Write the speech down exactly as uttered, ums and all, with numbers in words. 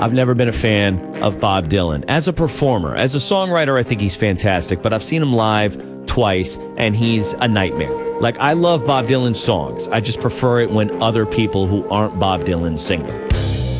I've never been a fan of Bob Dylan. As a performer, as a songwriter, I think he's fantastic, but I've seen him live twice, and he's a nightmare. Like, I love Bob Dylan's songs. I just prefer it when other people who aren't Bob Dylan sing them.